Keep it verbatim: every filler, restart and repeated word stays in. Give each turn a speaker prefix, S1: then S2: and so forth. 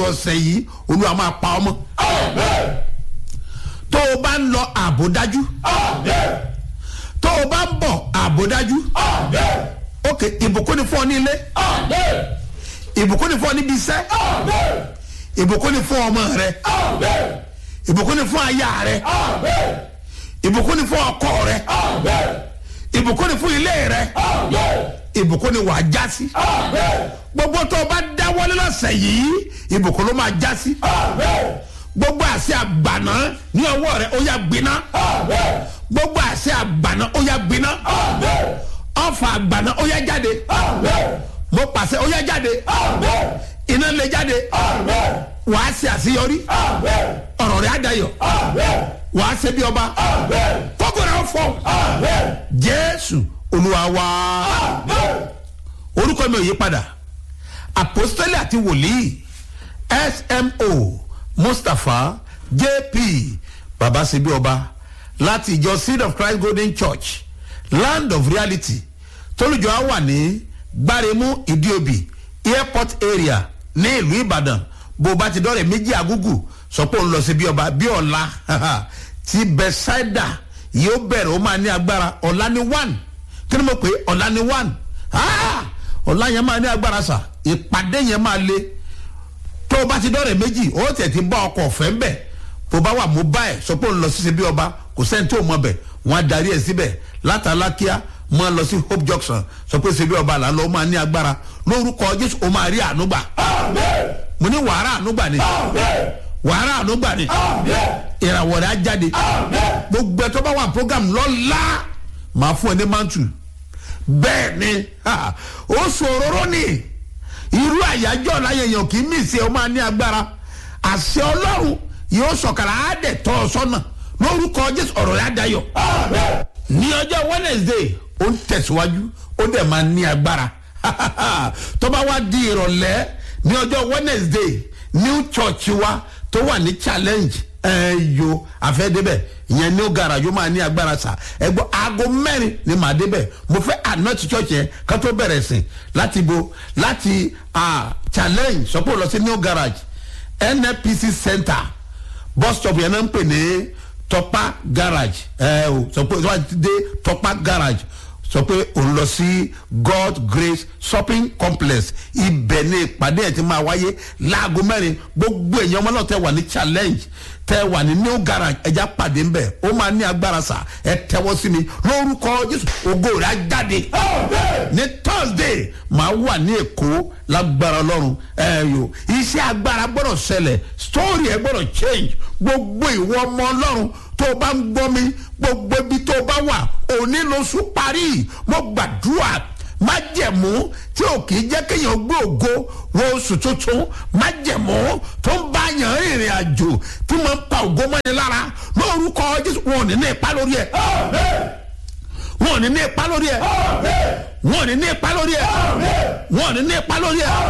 S1: ọ̀sẹ̀ yìí Olúwa máa pa ọmọ. tó o bá ń lọ ààbò dájú. tó o bá ń bọ̀ ààbò dájú. ok ìbùkún ni fún ọ ní ilé. ìbùkún ni fún ọ níbi iṣẹ́. ìbùkún ni fún ọmọ rẹ. ìbùkún ni fún aya rẹ. ìbùkún ni fún ọkọ rẹ. ìbùkún ni fún ilé rẹ. ìbùkún ni wàá já sí. gbogbo tó o bá dáwọ́lé lọ́sẹ̀ yìí ìbùkún ló máa já sí. gbogbo àṣẹ àgbàná ní ọwọ́ rẹ ó yá gbiná. gbogbo àṣẹ àgbàná ó yá gbiná. ọfà àgbàná ó yá jáde. mo pàṣẹ ó yá jáde. iná lè jáde. wàá ṣe àṣeyọrí. ọ̀rọ̀ rẹ̀ á dayọ̀. wàá ṣe bí ọba. kókó rẹ̀ ó fọ́. Jésù Olúwa wa. orúkọ mi ò yí padà. Àpọ́stélì àti wòlíì S M O Mustapha J P baba ṣe bí ọba láti ìjọ Seed of Christ Golden Church Land of Reality tólùjọ á wà ní Gbáremú Ìdíòbí airport area ní ìlú Ìbàdàn. bó bá ti dọ́rẹ̀ méjì àgúgù sọ pé òun lọ sí bí ọba bí ọ̀la ti Bethsaida yóò bẹ̀rẹ̀ ó máa ní agbára. ọ̀la ni one kí ni mo pè é ọ̀la ni one ọ̀la yẹn máa ní agbára sà. ìpàdé yẹn máa le. tó o bá ti dọ́rẹ̀ méjì ó tẹ̀ ti bá ọkọ̀ ọ̀fẹ́ ń bẹ̀. bó bá wà mú báyìí sọ pé òun lọ sí bí ọba kò sẹ́ni tó mọ̀ bẹ̀ wọ́n á darí ẹ̀ síbẹ̀ látàlákíá máa lọ sí Hope Junction sọ pé ṣe bí ọba là ń lọ ó máa ní agbára lórúkọ Jésù ó máa rí ànúgbà. mo ní wàhálà ànúgbà ni wàhálà ànúgbà ni ìràwọ̀ rẹ̀ á jáde. gbogbo ẹ̀ tó bá wà program lọ́la máa fún ẹ ní mantu. bẹ́ẹ̀ ni ó ṣòro ní irú àyájọ́ láyẹ̀yàn kì í mí ìṣe ó máa ní agbára. àṣẹ Ọlọ́run yóò sọ̀kàrà á dẹ̀ tọ́ ọ sọ́nà lórúkọ Jésù ọ̀rọ̀ rẹ̀ á dayọ̀. ní ọjọ́ Wednesday ó ń tẹ̀síwájú ó dẹ̀ máa ní agbára. tó bá wá di ìrọ̀lẹ́ ní ọjọ́ Wednesday new church wa tó wà ní challenge ẹ̀yọ àfẹ́débẹ̀ ìyẹn new garage yóò máa ní agbára sà. ẹgbọ́ aago mẹ́rin ni màá débẹ̀. mo fẹ́ anoint church yẹn ká tó bẹ̀rẹ̀ sìn láti bo láti challenge sọ pé ó lọ sí new garage N N P C center bus stop yẹn náà ń pè ní Tọ́pá garage ẹ o sọ pé wọ́n ti dé Tọ́pá garage sọ pé òun lọ sí God Grace shopping complex ibẹ̀ ní ìpàdé ẹ̀ ti máa wáyé láago mẹ́rin. gbogbo èèyàn ọmọ náà tẹ́ wà ní challenge tẹ́ wà ní new garage ẹja pàdé ń bẹ̀ ó máa ní agbára sà. ẹ tẹ́wọ́ sí mi lórúkọ Jésù ògo rẹ̀ á jáde. ní Thursday máa wà ní Èkó lágbára Ọlọ́run ẹ yò iṣẹ́ agbára gbọ́dọ̀ ṣẹlẹ̀ story ẹ gbọ́dọ̀ change. gbogbo ìwọ ọmọ Ọlọ́run tó o bá ń gbọ́ mi gbogbo ibi tó o bá wà òní lóṣù parí mo gbàdúrà májẹ̀mú tí ò kì í jẹ́ kéèyàn gbé ògo wọ oṣù tuntun májẹ̀mú tó ń bá yàn rìnrìn àjò tí mo ń pa ògo mọ́ni lára lórúkọ Jésù wọn ò ní ní ipa lórí ẹ̀ wọn ò ní ní ipa lórí ẹ̀ wọn ò ní ní ipa lórí ẹ̀ wọn ò ní ní ipa lórí ẹ̀.